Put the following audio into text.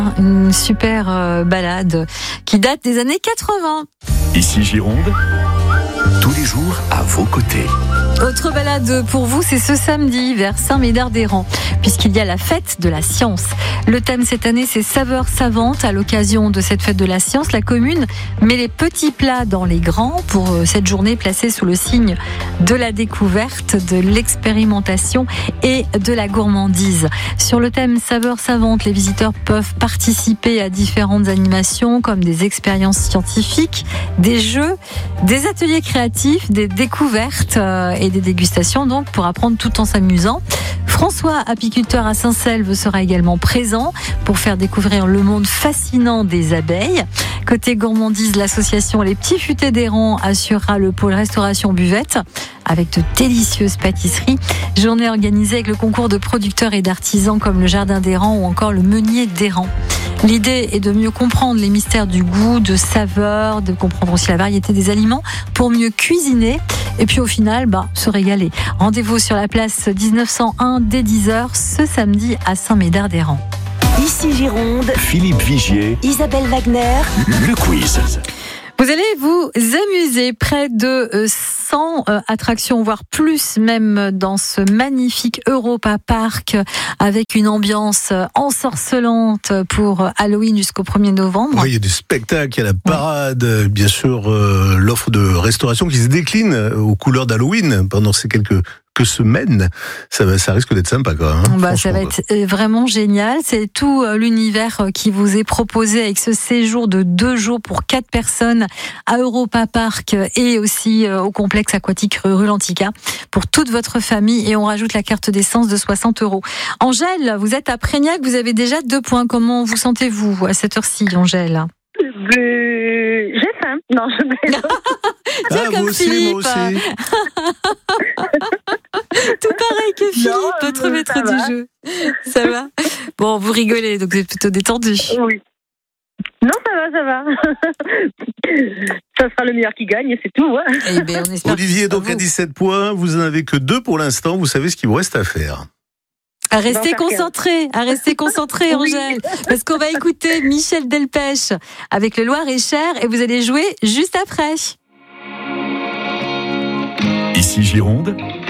Une super balade qui date des années 80. Ici Gironde, tous les jours à vos côtés. Autre balade pour vous, c'est ce samedi vers Saint-Médard-des-Rangs, puisqu'il y a la fête de la science. Le thème cette année, c'est saveurs savantes. À l'occasion de cette fête de la science, la commune met les petits plats dans les grands pour cette journée placée sous le signe de la découverte, de l'expérimentation et de la gourmandise. Sur le thème saveurs savantes, les visiteurs peuvent participer à différentes animations comme des expériences scientifiques, des jeux, des ateliers créatifs, des découvertes et des dégustations donc pour apprendre tout en s'amusant. François, apiculteur à Saint-Selve, sera également présent pour faire découvrir le monde fascinant des abeilles. Côté gourmandise, l'association Les Petits Futés des Rangs assurera le pôle restauration buvette avec de délicieuses pâtisseries. Journée organisée avec le concours de producteurs et d'artisans comme le Jardin des Rangs ou encore le Meunier des Rangs. L'idée est de mieux comprendre les mystères du goût, de saveur, de comprendre aussi la variété des aliments pour mieux cuisiner et puis au final, se régaler. Rendez-vous sur la place 1901 dès 10h ce samedi à Saint-Médard-des-Rangs. Ici Gironde, Philippe Vigier, Isabelle Wagner, le quiz. Vous allez vous amuser, près de 100 attractions, voire plus même dans ce magnifique Europa Park avec une ambiance ensorcelante pour Halloween jusqu'au 1er novembre. Oui, il y a du spectacle, il y a la parade, bien sûr l'offre de restauration qui se décline aux couleurs d'Halloween pendant ces quelques semaines. Ça risque d'être sympa quand même. Ça va être vraiment génial. C'est tout l'univers qui vous est proposé avec ce séjour de 2 jours pour 4 personnes à Europa Park et aussi au complexe aquatique rue Lantica pour toute votre famille et on rajoute la carte d'essence de 60 €. Angèle, vous êtes à Prégnac, vous avez déjà 2 points. Comment vous sentez-vous à cette heure-ci, Angèle? J'ai faim. Non, je plaisante. Moi aussi. Tout pareil que Philippe, votre maître du jeu. Ça va? Bon, vous rigolez, donc vous êtes plutôt détendu. Oui. Non, ça va. Ça sera le meilleur qui gagne, c'est tout. Hein. Eh bien, on espère. Olivier donc à 17 points, vous n'en avez que 2 pour l'instant, vous savez ce qu'il vous reste à faire. À rester concentré, Angèle, parce qu'on va écouter Michel Delpech avec le Loir-et-Cher et vous allez jouer juste après. Ici Gironde,